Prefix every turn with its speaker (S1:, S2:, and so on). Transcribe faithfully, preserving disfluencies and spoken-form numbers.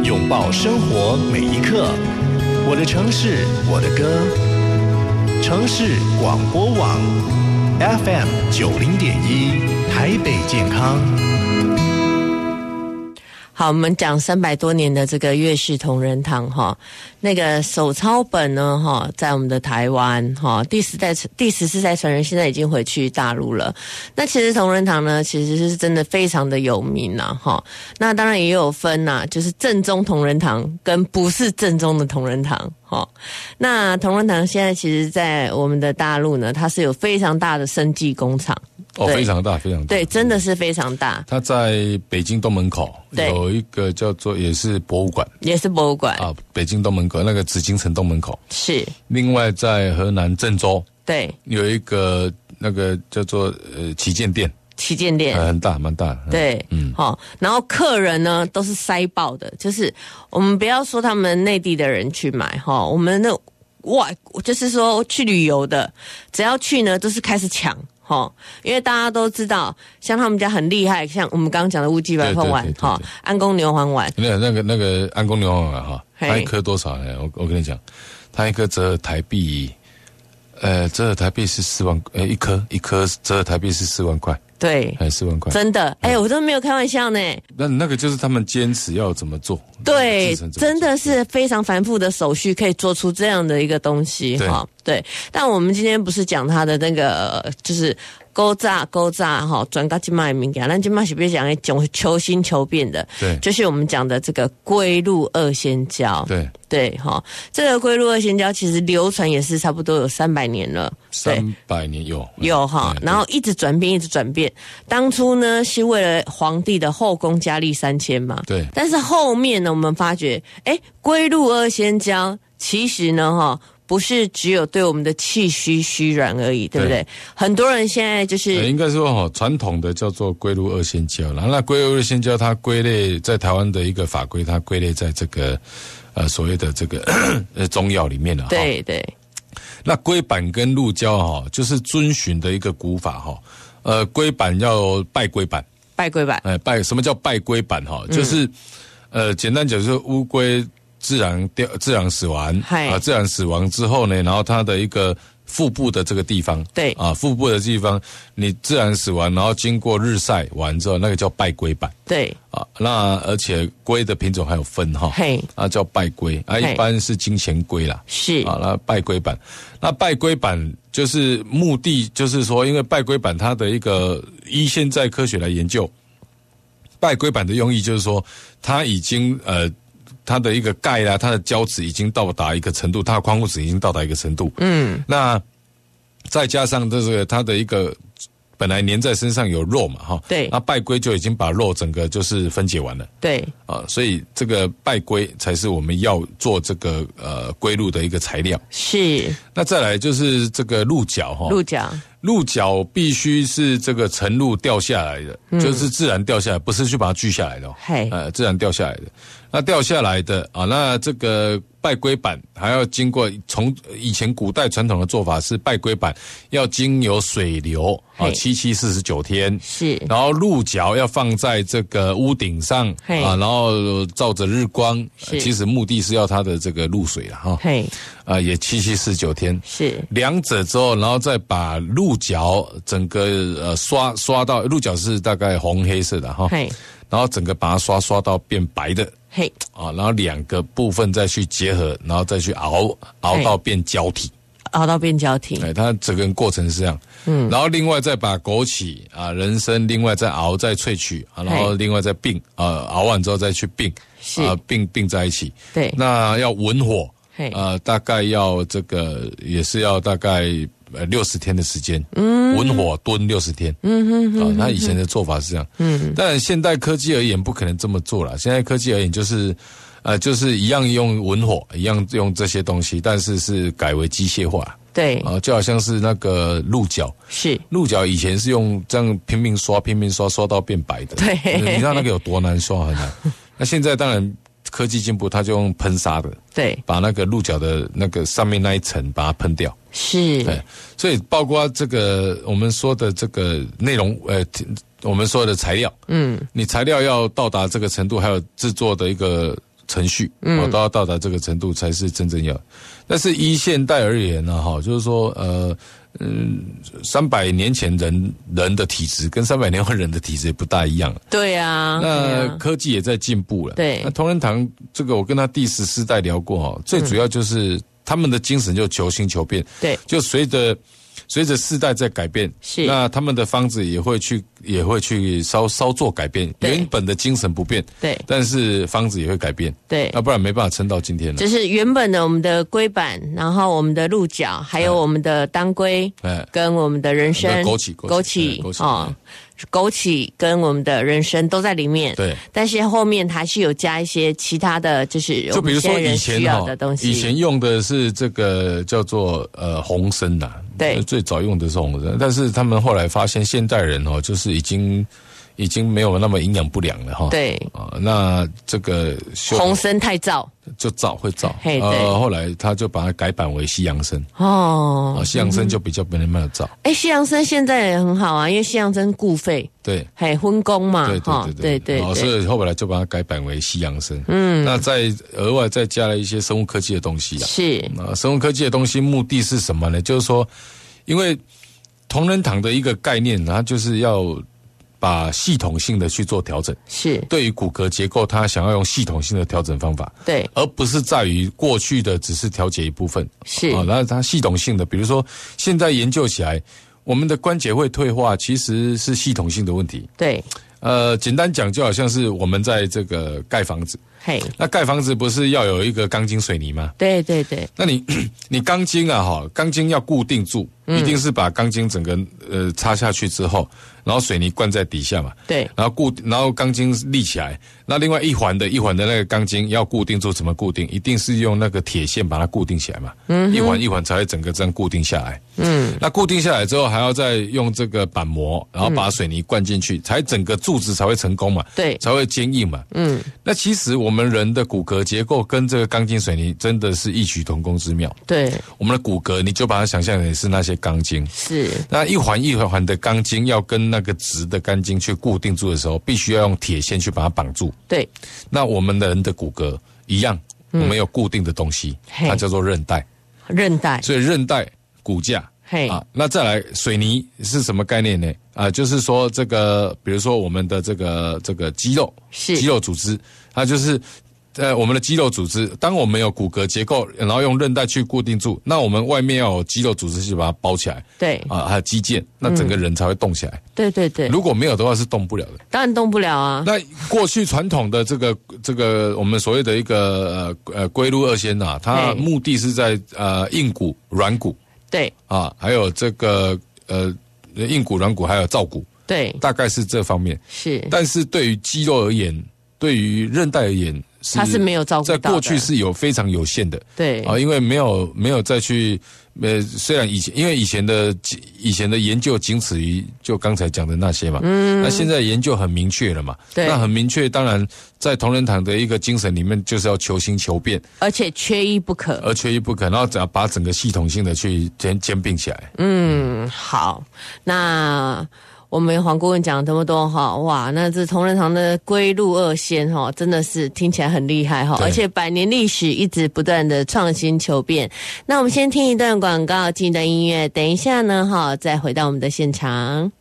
S1: 拥抱生活每一刻。我的城市，我的歌。城市广播网 F M 九零点一，台北健康。
S2: 好，我们讲三百多年的这个粤式同仁堂哈，那个手抄本呢哈，在我们的台湾哈，第十代第十四代传人现在已经回去大陆了。那其实同仁堂呢，其实是真的非常的有名啦哈。那当然也有分呐、啊，就是正宗同仁堂跟不是正宗的同仁堂哈。那同仁堂现在其实在我们的大陆呢，它是有非常大的生技工厂。
S3: 哦，非常大，非常大，
S2: 对，真的是非常大。
S3: 它在北京东门口有一个叫做也是博物馆，
S2: 也是博物馆
S3: 啊，北京东门口那个紫禁城东门口
S2: 是。
S3: 另外在河南郑州，
S2: 对，
S3: 有一个那个叫做呃旗舰店，
S2: 旗舰店、
S3: 呃、很大，蛮大。
S2: 对，嗯，好、哦，然后客人呢都是塞爆的，就是我们不要说他们内地的人去买哈、哦，我们的外就是说去旅游的，只要去呢都是开始抢。哦，因为大家都知道，像他们家很厉害，像我们刚刚讲的乌鸡白凤丸，哈，安宫牛黄丸。
S3: 那那个那个安宫牛黄丸哈，它一颗多少呢？我我跟你讲，它一颗折台币，呃，折台币是四万，呃，一颗一颗折台币是四万块。
S2: 对，
S3: 还四万块，
S2: 真的，哎、欸，我都没有开玩笑呢。
S3: 那那个就是他们坚持要怎么做，
S2: 对，真的是非常繁复的手续，可以做出这样的一个东西哈。对，但我们今天不是讲它的那个，就是勾炸勾炸哈，转到今麦名讲，那今麦是不是讲一种求新求变的？
S3: 对，
S2: 就是我们讲的这个龟鹿二仙胶。
S3: 对
S2: 对哈，这个龟鹿二仙胶其实流传也是差不多有三百年了，
S3: 三百年有
S2: 有哈，然后一直转变，一直转变。当初呢是为了皇帝的后宫佳丽三千嘛，
S3: 对。
S2: 但是后面呢，我们发觉，哎，龟鹿二仙胶其实呢，哈，不是只有对我们的气虚虚软而已，对不对？对，很多人现在就是、
S3: 呃、应该说哈，传统的叫做龟鹿二仙胶，然后那龟鹿二仙胶它归类在台湾的一个法规，它归类在这个呃所谓的这个呃中药里面了。
S2: 对对。
S3: 那龟板跟鹿胶哈，就是遵循的一个古法哈。呃，龟板要拜龟板，
S2: 拜龟板，
S3: 哎，拜什么叫拜龟板哈？嗯、就是，呃，简单讲就是乌龟自然掉、自然死亡，啊，自然死亡之后呢，然后它的一个腹部的这个地方，
S2: 对，
S3: 啊，腹部的地方你自然死亡，然后经过日晒完之后，那个叫拜龟板，
S2: 对，
S3: 啊，那而且龟的品种还有分哈，
S2: 嘿，
S3: 啊叫拜龟，啊，一般是金钱龟啦，
S2: 是，
S3: 啊，那拜龟板，那拜龟板。就是目的，就是说，因为拜龟板它的一个依现在科学来研究，拜龟板的用意就是说，它已经呃，它的一个钙啦，它的胶质已经到达一个程度，它的矿物质已经到达一个程度，嗯，那再加上这个它的一个本来粘在身上有肉嘛，哈，
S2: 对，
S3: 那拜龟就已经把肉整个就是分解完了，
S2: 对，
S3: 啊，所以这个拜龟才是我们要做这个呃龟鹿的一个材料，
S2: 是。
S3: 那再来就是这个鹿角哈，
S2: 鹿角，
S3: 鹿角必须是这个晨鹿掉下来的，嗯、就是自然掉下来，不是去把它锯下来的、哦，
S2: 嘿，
S3: 呃，自然掉下来的。那掉下来的啊，那这个拜龟板还要经过从以前古代传统的做法是拜龟板要经由水流啊，七七四十九天
S2: 是，
S3: 然后鹿角要放在这个屋顶上啊，然后照着日光，其实目的是要它的这个露水了哈，嘿，啊也七七四十九天
S2: 是，
S3: 两者之后，然后再把鹿角整个呃刷刷到鹿角是大概红黑色的哈，嘿，然后整个把它刷刷到变白的。
S2: 嘿，
S3: 啊，然后两个部分再去结合，然后再去熬，熬到变胶体，
S2: 熬到变胶体。
S3: 哎，它整个过程是这样。嗯，然后另外再把枸杞啊、人参，另外再熬、再萃取啊，然后另外再并啊，熬完之后再去并，啊，并并在一起。
S2: 对，
S3: 那要文火，呃，大概要这个也是要大概。呃，六十天的时间，嗯，文火炖六十天，嗯哼哼，啊，他以前的做法是这样，嗯，但现代科技而言不可能这么做了。现在科技而言就是，呃，就是一样用文火，一样用这些东西，但是是改为机械化，
S2: 对，
S3: 啊，就好像是那个鹿角，
S2: 是
S3: 鹿角以前是用这样拼命刷、拼命刷，刷到变白的，
S2: 对，
S3: 你知道那个有多难刷很难。那现在当然。科技进步，它就用喷砂的，
S2: 对，
S3: 把那个鹿角的那个上面那一层把它喷掉，
S2: 是，
S3: 对，所以包括这个我们说的这个内容，呃，我们说的材料，嗯，你材料要到达这个程度，还有制作的一个程序，嗯，都要到达这个程度才是真正要。但是依现代而言呢，哈，就是说，呃，嗯，三百年前人人的体质跟三百年后人的体质也不大一样。
S2: 对啊，
S3: 那科技也在进步了。
S2: 对，
S3: 那同仁堂这个我跟他第十世代聊过哈，最主要就是他们的精神就求新求变。
S2: 对，
S3: 就随着。随着世代在改变，
S2: 是
S3: 那他们的方子也会去也会去稍稍做改变，原本的精神不变，
S2: 对，
S3: 但是方子也会改变，
S2: 对，
S3: 要不然没办法撑到今天了。
S2: 就是原本的我们的龟板，然后我们的鹿角，还有我们的当归，哎，跟我们的人参、
S3: 枸杞、
S2: 枸杞、枸杞哦。枸杞跟我们的人参都在里面，
S3: 对，
S2: 但是后面还是有加一些其他的，就是
S3: 就比如说以前
S2: 哈，
S3: 以前用的是这个叫做呃红参呐，
S2: 对，
S3: 最早用的是红参，但是他们后来发现现代人哦，就是已经已经没有那么营养不良了哈，
S2: 对
S3: 啊，那这个
S2: 红参太燥。
S3: 就燥会燥，
S2: 呃，
S3: 后来他就把它改版为西洋参
S2: 哦，
S3: 啊，西洋参就比较没那么燥。
S2: 哎，西洋参现在也很好啊，因为西洋参固肺，
S3: 对，
S2: 嘿，荤功嘛，
S3: 对对对对对，所以后来就把它改版为西洋参。嗯，那再额外再加了一些生物科技的东西啊，
S2: 是
S3: 啊，生物科技的东西目的是什么呢？就是说，因为同仁堂的一个概念，它就是要把系统性的去做调整，
S2: 是
S3: 对于骨骼结构，他想要用系统性的调整方法，
S2: 对，
S3: 而不是在于过去的只是调节一部分，
S2: 是
S3: 啊，然后它系统性的，比如说现在研究起来，我们的关节会退化，其实是系统性的问题，
S2: 对，
S3: 呃，简单讲就好像是我们在这个盖房子，
S2: 嘿，
S3: 那盖房子不是要有一个钢筋水泥吗？
S2: 对对对，
S3: 那你你钢筋啊哈，钢筋要固定住，一定是把钢筋整个呃插下去之后，然后水泥灌在底下嘛，
S2: 对，
S3: 然后固然后钢筋立起来，那另外一环的一环的那个钢筋要固定住，怎么固定？一定是用那个铁线把它固定起来嘛，嗯，一环一环才会整个这样固定下来，嗯，那固定下来之后还要再用这个板模，然后把水泥灌进去，才整个柱子才会成功嘛，
S2: 对，
S3: 才会坚硬嘛，嗯，那其实我们人的骨骼结构跟这个钢筋水泥真的是异曲同工之妙，
S2: 对，我
S3: 们的骨骼你就把它想象成是那些钢筋，
S2: 是，
S3: 那一环一环的钢筋要跟那个直的钢筋去固定住的时候，必须要用铁线去把它绑住，
S2: 对，
S3: 那我们的人的骨骼一样，嗯、我们有固定的东西，它叫做韧带，
S2: 韧带，
S3: 所以韧带骨架。
S2: 嘿
S3: 啊，那再来水泥是什么概念呢？啊，就是说这个，比如说我们的这个这个肌肉，
S2: 是
S3: 肌肉组织，它就是呃我们的肌肉组织。当我们有骨骼结构，然后用韧带去固定住，那我们外面要有肌肉组织去把它包起来。
S2: 对
S3: 啊，还有肌腱，那整个人才会动起来。
S2: 嗯、对对对，
S3: 如果没有的话是动不了的。
S2: 当然动不了啊。
S3: 那过去传统的这个这个我们所谓的一个呃呃龟鹿二仙呐、啊，它目的是在呃硬骨、软骨。
S2: 对
S3: 啊，还有这个呃硬骨、软骨，还有造骨，
S2: 对，
S3: 大概是这方面。
S2: 是，
S3: 但是对于肌肉而言，对于韧带而言，
S2: 它是没有照顾到的，
S3: 在过去是有非常有限的。
S2: 对
S3: 啊，因为没有没有再去呃，虽然以前因为以前的以前的研究仅此于就刚才讲的那些嘛，嗯，那现在研究很明确了嘛，
S2: 对，
S3: 那很明确，当然在同仁堂的一个精神里面，就是要求新求变，
S2: 而且缺一不可，
S3: 而缺一不可，然后只要把整个系统性的去兼兼并起来。
S2: 嗯，好，那。我们黄顾问讲了这么多哈，哇，那这同仁堂的龟鹿二仙哈，真的是听起来很厉害哈，而且百年历史一直不断的创新求变。那我们先听一段广告，听一段音乐，等一下呢哈，再回到我们的现场。